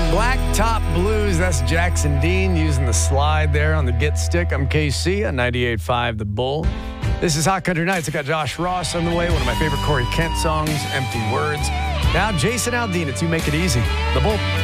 Blacktop Blues, that's Jackson Dean using the slide there on the Get Stick. I'm KC on 98.5 The Bull. This is Hot Country Nights. I got Josh Ross on the way, one of my favorite Corey Kent songs, Empty Words. Now Jason Aldean, it's You Make It Easy. The Bull.